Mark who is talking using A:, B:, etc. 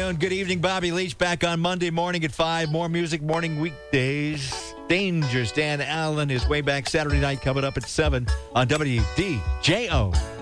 A: afternoon. Good evening. Bobby Leach back on Monday morning at 5. More music morning weekdays. Danger. Stan Allen is way back Saturday night coming up at 7 on WDJO.